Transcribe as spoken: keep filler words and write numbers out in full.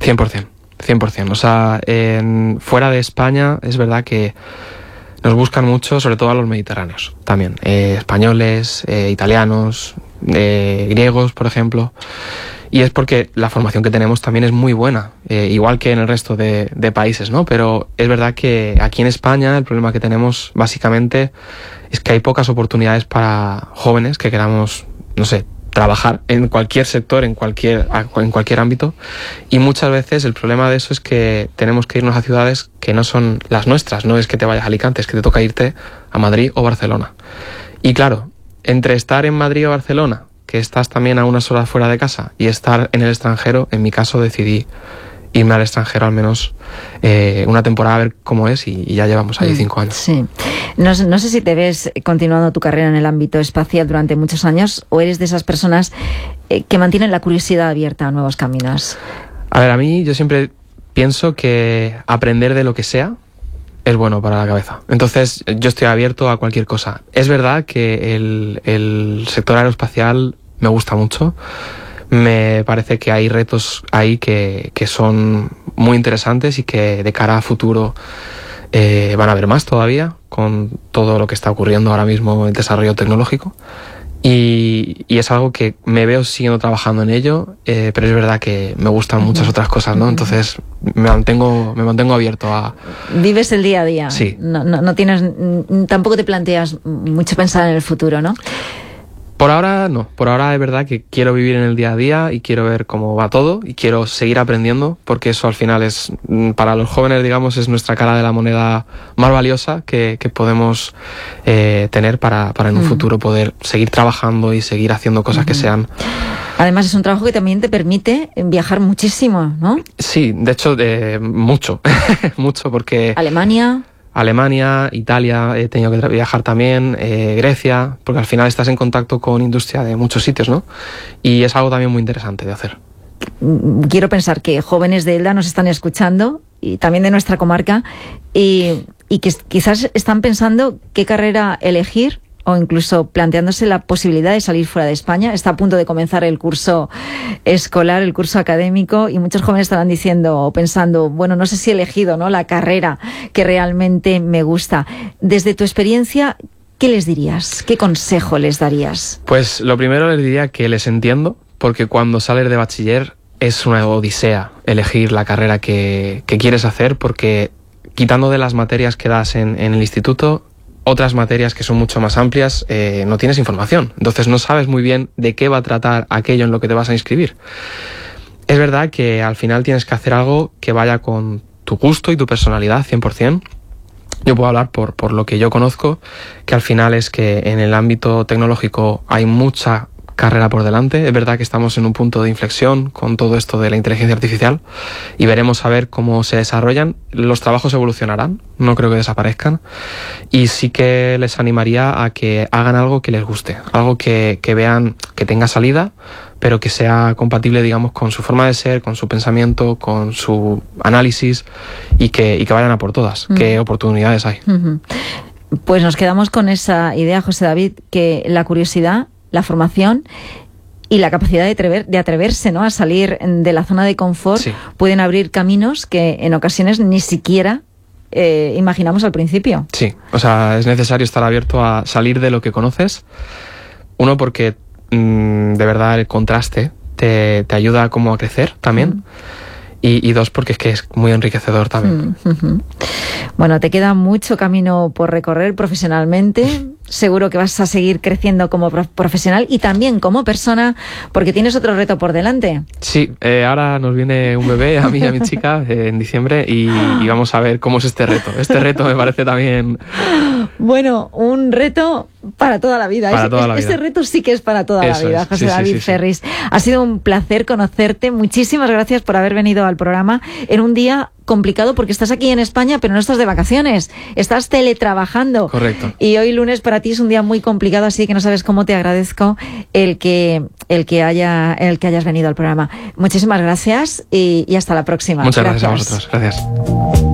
cien por ciento, cien por ciento. O sea, en, fuera de España es verdad que nos buscan mucho, sobre todo a los mediterráneos también. Eh, españoles, eh, italianos, eh, griegos, por ejemplo. Y es porque la formación que tenemos también es muy buena, eh, igual que en el resto de, de países, ¿no? Pero es verdad que aquí en España el problema que tenemos básicamente es que hay pocas oportunidades para jóvenes que queramos, no sé, trabajar en cualquier sector, en cualquier, en cualquier ámbito, y muchas veces el problema de eso es que tenemos que irnos a ciudades que no son las nuestras. No es que te vayas a Alicante, es que te toca irte a Madrid o Barcelona. Y claro, entre estar en Madrid o Barcelona, que estás también a unas horas fuera de casa, y estar en el extranjero, en mi caso decidí irme al extranjero al menos eh, una temporada a ver cómo es, y, y ya llevamos ahí mm, cinco años. Sí. No, no sé si te ves continuando tu carrera en el ámbito espacial durante muchos años, o eres de esas personas eh, que mantienen la curiosidad abierta a nuevos caminos. A ver, a mí yo siempre pienso que aprender de lo que sea es bueno para la cabeza. Entonces yo estoy abierto a cualquier cosa. Es verdad que el, el sector aeroespacial me gusta mucho. Me parece que hay retos ahí que, que son muy interesantes y que de cara a futuro eh, van a haber más todavía con todo lo que está ocurriendo ahora mismo en el desarrollo tecnológico. Y, y es algo que me veo siguiendo trabajando en ello, eh, pero es verdad que me gustan muchas otras cosas, ¿no? Entonces me mantengo, me mantengo abierto a... Vives el día a día. Sí. No, no, no tienes, tampoco te planteas mucho pensar en el futuro, ¿no? Por ahora no, por ahora es verdad que quiero vivir en el día a día y quiero ver cómo va todo y quiero seguir aprendiendo, porque eso al final es, para los jóvenes, digamos, es nuestra cara de la moneda más valiosa que, que podemos eh, tener para, para en un mm. futuro poder seguir trabajando y seguir haciendo cosas mm. que sean... Además es un trabajo que también te permite viajar muchísimo, ¿no? Sí, de hecho, eh, mucho, mucho, porque... Alemania... Alemania, Italia, he tenido que viajar también, eh, Grecia, porque al final estás en contacto con industria de muchos sitios, ¿no? Y es algo también muy interesante de hacer. Quiero pensar que jóvenes de Elda nos están escuchando, y también de nuestra comarca, y, y que quizás están pensando qué carrera elegir, o incluso planteándose la posibilidad de salir fuera de España. Está a punto de comenzar el curso escolar, el curso académico, y muchos jóvenes estarán diciendo o pensando, bueno, no sé si he elegido, ¿no?, la carrera que realmente me gusta. Desde tu experiencia, ¿qué les dirías? ¿Qué consejo les darías? Pues lo primero les diría que les entiendo, porque cuando sales de bachiller es una odisea elegir la carrera que, que quieres hacer, porque quitando de las materias que das en, en el instituto, otras materias que son mucho más amplias, eh, no tienes información. Entonces no sabes muy bien de qué va a tratar aquello en lo que te vas a inscribir. Es verdad que al final tienes que hacer algo que vaya con tu gusto y tu personalidad cien por ciento. Yo puedo hablar por, por lo que yo conozco, que al final es que en el ámbito tecnológico hay mucha carrera por delante. Es verdad que estamos en un punto de inflexión con todo esto de la inteligencia artificial y veremos a ver cómo se desarrollan. Los trabajos evolucionarán, no creo que desaparezcan, y sí que les animaría a que hagan algo que les guste, algo que, que vean que tenga salida, pero que sea compatible, digamos, con su forma de ser, con su pensamiento, con su análisis, y que, y que vayan a por todas. Uh-huh. ¿Qué oportunidades hay? Uh-huh. Pues nos quedamos con esa idea, José David, que la curiosidad, la formación y la capacidad de, atrever, de atreverse, ¿no?, a salir de la zona de confort, sí, pueden abrir caminos que en ocasiones ni siquiera eh, imaginamos al principio. Sí, o sea, es necesario estar abierto a salir de lo que conoces. Uno, porque mmm, de verdad el contraste te, te ayuda como a crecer también. Mm. Y, y dos, porque es que es muy enriquecedor también. Mm-hmm. Bueno, te queda mucho camino por recorrer profesionalmente. Seguro que vas a seguir creciendo como profesional y también como persona, porque tienes otro reto por delante. Sí, eh, ahora nos viene un bebé, a mí y a mi chica, eh, en diciembre, y, y vamos a ver cómo es este reto. Este reto me parece también... Bueno, un reto para toda la vida. Para es, toda la vida. Ese reto sí que es para toda Eso la vida, es. José Sí, David sí, sí, Ferris. sí. Ha sido un placer conocerte. Muchísimas gracias por haber venido al programa en un día complicado, porque estás aquí en España, pero no estás de vacaciones, estás teletrabajando. Correcto. Y hoy lunes para ti es un día muy complicado, así que no sabes cómo te agradezco el que el que haya el que hayas venido al programa. Muchísimas gracias y, y hasta la próxima. Muchas gracias, gracias a vosotros. Gracias.